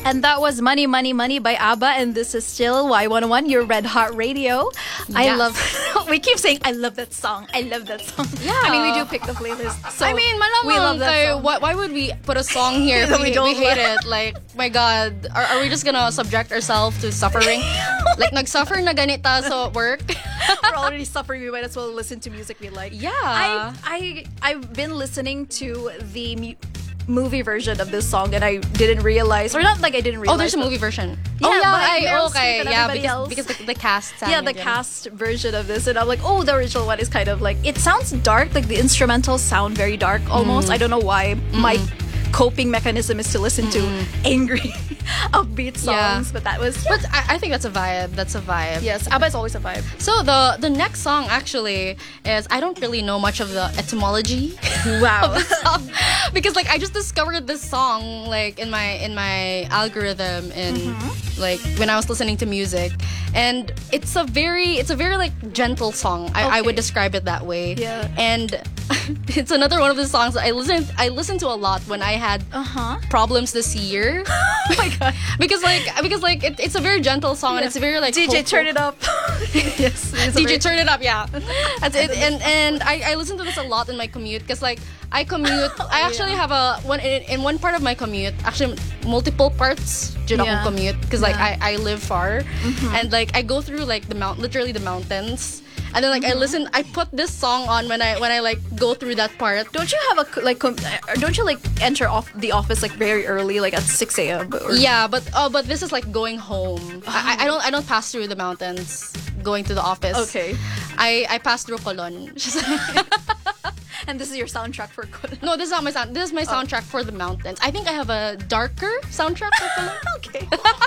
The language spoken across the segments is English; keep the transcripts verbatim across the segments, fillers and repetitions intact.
And that was Money, Money, Money by ABBA. And this is still Y one oh one, your Red Hot Radio. I Yes. love, we keep saying, I love that song. I love that song. Yeah. I mean, we do pick the playlist. So I mean, malamang we love that kayo, song. why, why would we put a song here if That we, we don't we hate like? it? Like, my God, are, are we just gonna subject ourselves to suffering? Like, nagsuffer na ganita sa work? We're already suffering. We might as well listen to music we like. Yeah. I, I, I've been listening to the mu- movie version of this song and I didn't realize, or not like I didn't realize. Oh, there's a but- movie version. Yeah, oh, yeah, by I, Meryl okay, Streep and yeah, everybody because, else. because the, the cast. sang Yeah, the again. cast version of this, and I'm like, oh, the original one is kind of like, it sounds dark, like the instrumentals sound very dark almost. I don't know why. My coping mechanism is to listen to angry, upbeat songs, Yeah. but that was, But I, I think that's a vibe. That's a vibe. yes, ABBA is always a vibe. So the the next song actually is, I don't really know much of the etymology Wow. of the song because like I just discovered this song like in my in my algorithm in Mm-hmm. like when I was listening to music, and it's a very it's a very like gentle song. I, I would Okay. describe it that way. Yeah. And it's another one of the songs that I listen I listened to a lot when I had Uh-huh. problems this year. Oh my god. because like because like it, it's a very gentle song and it's very like D J, hopeful. turn it up. Yes. it's a D J, very- turn it up, yeah. That's it. And and I, I listen to this a lot in my commute because like I commute. I actually have a one in, in one part of my commute. Actually, multiple parts. Did Yeah. ako commute because like Yeah. I, I live far and like I go through like the mount, literally the mountains. And then like I listen. I put this song on when I when I like go through that part. Don't you have a c- like? Com- or don't you like enter off the office like very early, like at six a.m. or- Yeah, but oh, but this is like going home. I, I don't I don't pass through the mountains going to the office. Okay. I I pass through Colon. And this is your soundtrack for Colon. No, this is not my sound. This is my soundtrack for the mountains. I think I have a darker soundtrack for Colon. Okay.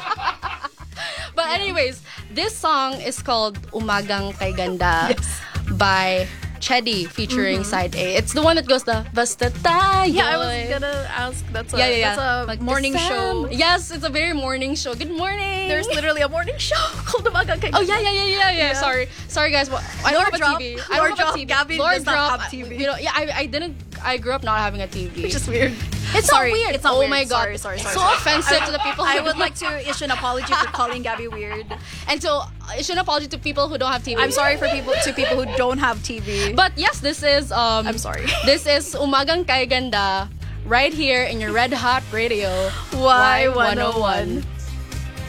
But anyways, this song is called Umagang Kay Ganda Yes. by Chedi featuring Side A. It's the one that goes the Basta tayo. Yeah, I was gonna ask. That's a, yeah, yeah, yeah. That's a morning show. Magkasama. Yes, it's a very morning show. Good morning. There's literally a morning show called the Magang Kay Oh yeah, yeah, yeah, yeah, yeah. Yeah. Sorry, sorry guys. Well, I don't Lord have a drop. T V. I Lord don't have drop. a T V. Gabby Lord does not drop. have T V. You know, yeah, I, I didn't. I grew up not having a T V. Which is weird. It's Sorry, not weird. it's not oh weird. my god. Sorry, sorry, sorry, So sorry. offensive to the people. I who would don't- like to issue an apology for calling Gabby weird. And so issue an apology to people who don't have T V. I'm sorry for people to people who don't have T V. But yes, this is um I'm sorry. This is Umagang Kay Ganda right here in your Red Hot Radio Y one oh one.